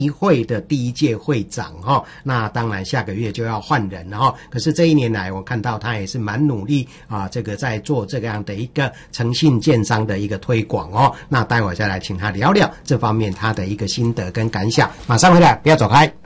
会的第一届会长哈，那当然下个月就要换人了哈。可是这一年来，我看到他也是蛮努力啊，这个在做这样的一个诚信建商的一个推广哦。那待会再来请他聊聊这方面他的一个心得跟感想。马上回来，不要走开。